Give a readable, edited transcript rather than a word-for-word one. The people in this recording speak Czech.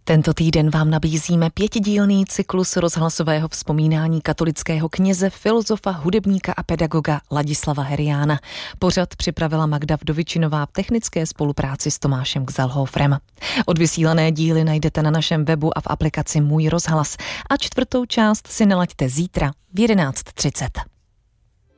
Tento týden vám nabízíme 5dílný cyklus rozhlasového vzpomínání katolického kněze, filozofa, hudebníka a pedagoga Ladislava Heriána. Pořad připravila Magda Vdovičinová v technické spolupráci s Tomášem Gzalhofrem. Odvysílané díly najdete na našem webu a v aplikaci Můj rozhlas a čtvrtou část si nalaďte zítra v 11:30.